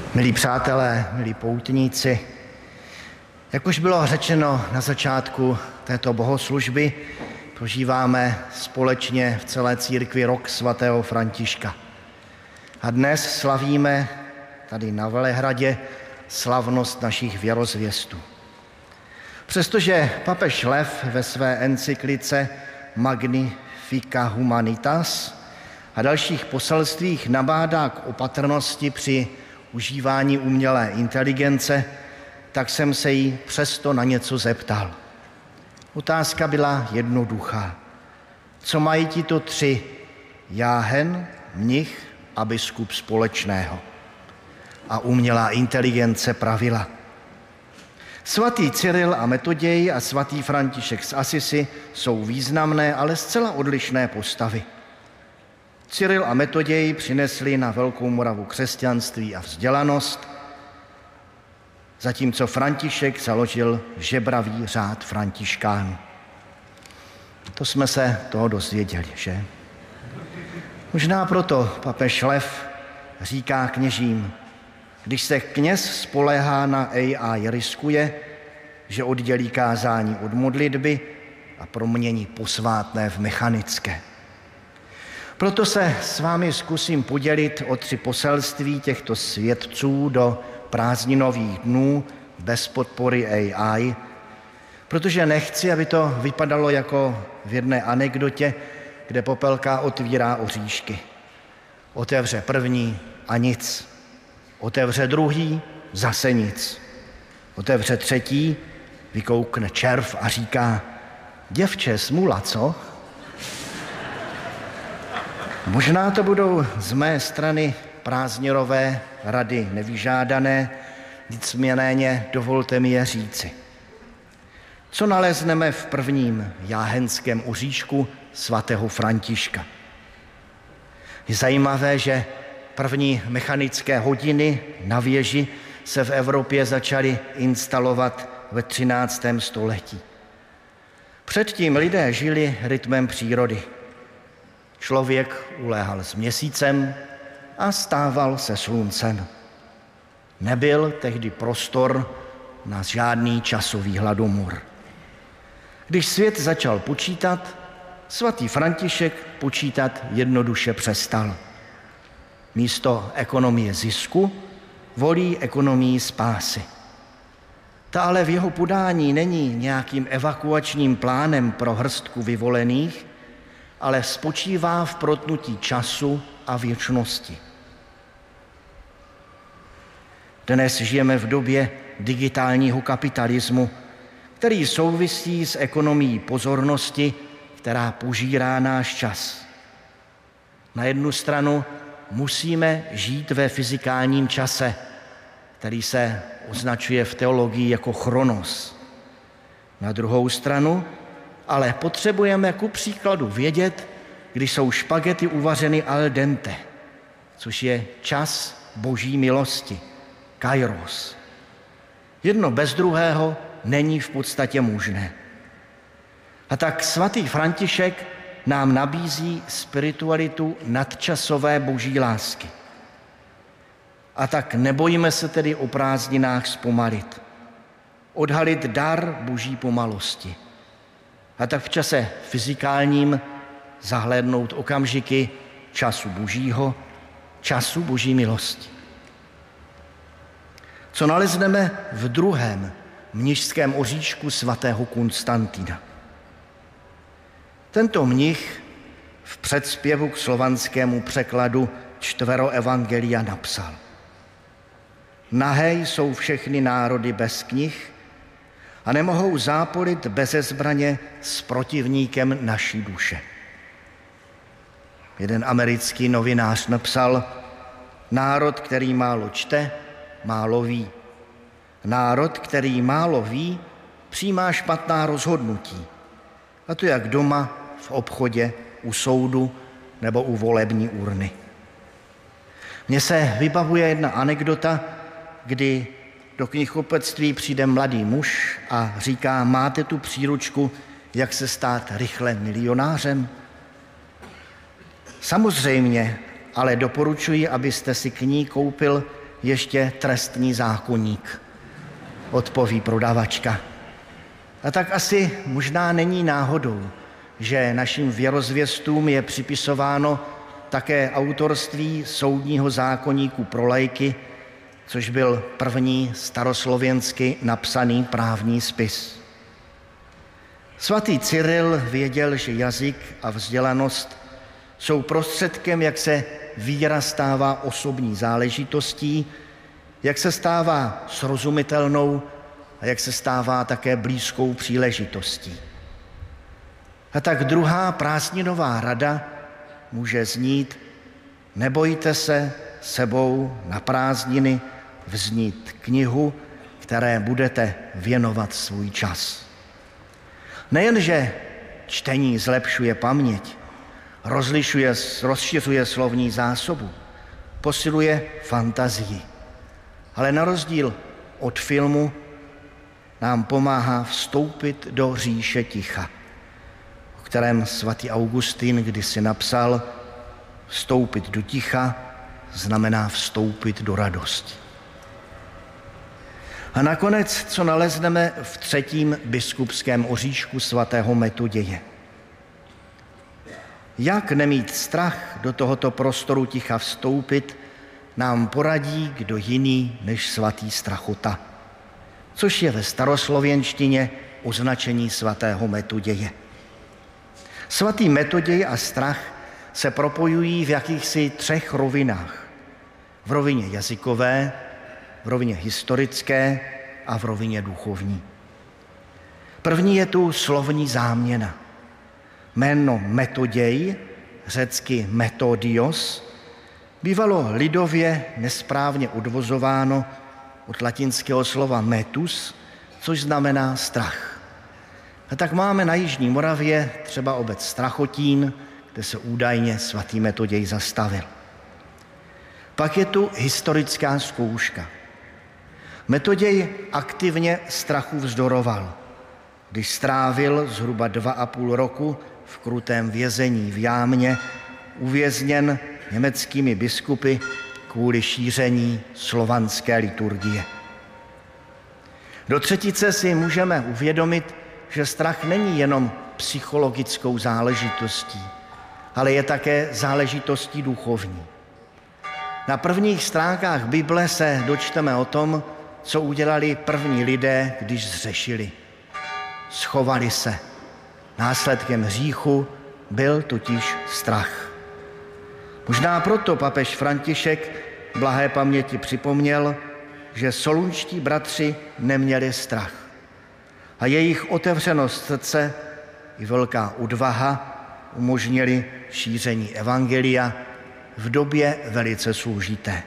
Milí přátelé, milí poutníci, jak už bylo řečeno na začátku této bohoslužby, prožíváme společně v celé církvi rok svatého Františka. A dnes slavíme tady na Velehradě slavnost našich věrozvěstů. Přestože papež Lev ve své encyklice Magnifica Humanitas a dalších poselstvích nabádá k opatrnosti při užívání umělé inteligence, tak jsem se jí přesto na něco zeptal. Otázka byla jednoduchá. Co mají tito tři, jáhen, mnich a biskup, společného? A umělá inteligence pravila. Svatý Cyril a Metoděj a svatý František z Asisi jsou významné, ale zcela odlišné postavy. Cyril a Metoděj přinesli na Velkou Moravu křesťanství a vzdělanost, zatímco František založil žebravý řád františkánů. To jsme se toho dozvěděli, že? Možná proto papež Lev říká kněžím, když se kněz spoléhá na AI, riskuje, že oddělí kázání od modlitby a promění posvátné v mechanické. Proto se s vámi zkusím podělit o 3 poselství těchto svědců do prázdninových dnů bez podpory AI, protože nechci, aby to vypadalo jako v jedné anekdotě, kde Popelka otvírá oříšky. Otevře první a nic. Otevře druhý, zase nic. Otevře třetí, vykoukne červ a říká, děvče, smůla, co? Možná to budou z mé strany prázdninové rady nevyžádané, nicméně dovolte mi je říci. Co nalezneme v prvním jáhenském oříšku svatého Františka? Je zajímavé, že první mechanické hodiny na věži se v Evropě začaly instalovat ve 13. století. Předtím lidé žili rytmem přírody. Člověk uléhal s měsícem a stával se sluncem. Nebyl tehdy prostor na žádný časový hladomor. Když svět začal počítat, svatý František počítat jednoduše přestal. Místo ekonomie zisku volí ekonomii spásy. Ta ale v jeho podání není nějakým evakuačním plánem pro hrstku vyvolených, ale spočívá v protnutí času a věčnosti. Dnes žijeme v době digitálního kapitalismu, který souvisí s ekonomií pozornosti, která požírá náš čas. Na jednu stranu musíme žít ve fyzikálním čase, který se označuje v teologii jako chronos. Na druhou stranu ale potřebujeme ku příkladu vědět, kdy jsou špagety uvařeny al dente, což je čas boží milosti, kairos. Jedno bez druhého není v podstatě možné. A tak svatý František nám nabízí spiritualitu nadčasové boží lásky. A tak nebojíme se tedy o prázdninách zpomalit, odhalit dar boží pomalosti. A tak v čase fyzikálním zahlédnout okamžiky času božího, času boží milosti. Co nalezneme v druhém mnišském oříšku svatého Konstantina? Tento mnich v předspěvu k slovanskému překladu 4 evangelia napsal. Nahé jsou všechny národy bez knih a nemohou zápolit beze zbraně s protivníkem naší duše. Jeden americký novinář napsal, národ, který málo čte, málo ví. Národ, který málo ví, přijímá špatná rozhodnutí. A to jak doma, v obchodě, u soudu nebo u volební urny. Mně se vybavuje jedna anekdota, kdy do knihkupectví přijde mladý muž a říká, máte tu příručku, jak se stát rychle milionářem? Samozřejmě, ale doporučuji, abyste si k ní koupil ještě trestní zákoník, odpoví prodavačka. A tak asi možná není náhodou, že našim věrozvěstům je připisováno také autorství soudního zákoníku pro laiky, což byl první staroslověnsky napsaný právní spis. Svatý Cyril věděl, že jazyk a vzdělanost jsou prostředkem, jak se víra stává osobní záležitostí, jak se stává srozumitelnou a jak se stává také blízkou příležitostí. A tak druhá prázdninová rada může znít: nebojte se sebou na prázdniny vznít knihu, které budete věnovat svůj čas. Nejenže čtení zlepšuje paměť, rozšiřuje slovní zásobu, posiluje fantazii, ale na rozdíl od filmu nám pomáhá vstoupit do říše ticha, o kterém svatý Augustín kdysi napsal: vstoupit do ticha znamená vstoupit do radosti. A nakonec, co nalezneme v 3. biskupském oříšku svatého Metoděje. Jak nemít strach do tohoto prostoru ticha vstoupit, nám poradí kdo jiný než svatý Strachota, což je ve staroslověnštině označení svatého Metoděje. Svatý Metoděj a strach se propojují v jakýchsi 3 rovinách. V rovině jazykové, v rovině historické a v rovině duchovní. První je tu slovní záměna. Jméno Metoděj, řecky metodios, bývalo lidově nesprávně odvozováno od latinského slova metus, což znamená strach. A tak máme na jižní Moravě třeba obec Strachotín, kde se údajně svatý Metoděj zastavil. Pak je tu historická zkouška. Metoděj aktivně strachu vzdoroval, když strávil zhruba 2,5 roku v krutém vězení v Jámě, uvězněn německými biskupy kvůli šíření slovanské liturgie. Do třetice si můžeme uvědomit, že strach není jenom psychologickou záležitostí, ale je také záležitostí duchovní. Na prvních stránkách Bible se dočteme o tom, co udělali první lidé, když zřešili. Schovali se. Následkem hříchu byl totiž strach. Možná proto papež František blahé paměti připomněl, že solunští bratři neměli strach. A jejich otevřenost srdce i velká odvaha umožnili šíření evangelia v době velice složité.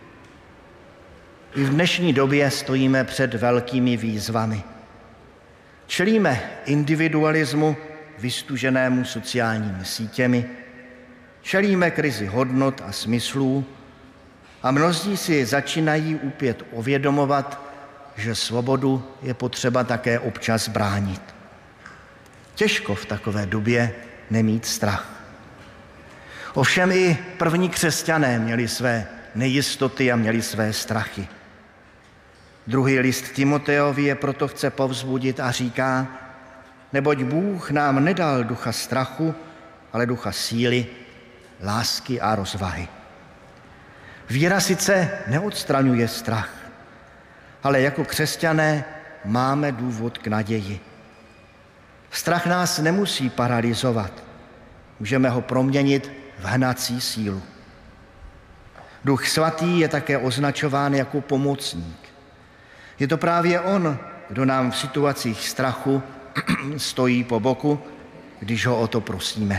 I v dnešní době stojíme před velkými výzvami. Čelíme individualismu vystuženému sociálními sítěmi, čelíme krizi hodnot a smyslů a mnozí si začínají opět uvědomovat, že svobodu je potřeba také občas bránit. Těžko v takové době nemít strach. Ovšem i první křesťané měli své nejistoty a měli své strachy. Druhý list Timoteovi je proto chce povzbudit a říká: neboť Bůh nám nedal ducha strachu, ale ducha síly, lásky a rozvahy. Víra sice neodstraňuje strach, ale jako křesťané máme důvod k naději. Strach nás nemusí paralyzovat, můžeme ho proměnit v hnací sílu. Duch svatý je také označován jako pomocník. Je to právě on, kdo nám v situacích strachu stojí po boku, když ho o to prosíme.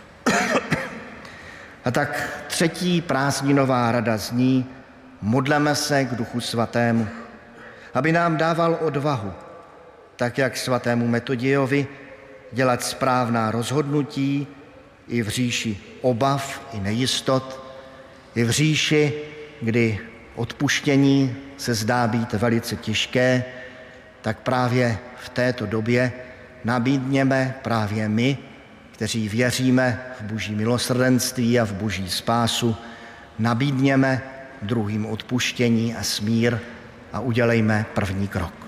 A tak 3. prázdninová rada zní: modleme se k Duchu svatému, aby nám dával odvahu, tak jak svatému Metodějovi, dělat správná rozhodnutí i v říši obav i nejistot, i v říši, kdy odpuštění se zdá být velice těžké, tak právě v této době nabídněme právě my, kteří věříme v Boží milosrdenství a v Boží spásu, nabídněme druhým odpuštění a smír a udělejme první krok.